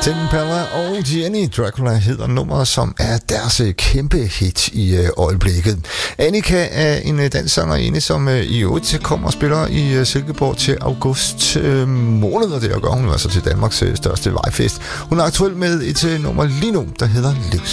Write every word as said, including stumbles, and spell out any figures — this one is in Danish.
Tame Impala og Jenny Dracula hedder nummeret, som er deres kæmpe hit i øh, øjeblikket. Annika er en øh, dansk sangerinde, som øh, i øvrigt kommer og spiller i øh, Silkeborg til august øh, måned, og det gør hun altså til Danmarks øh, største vejfest. Hun er aktuel med et øh, nummer lige nu, der hedder Livs.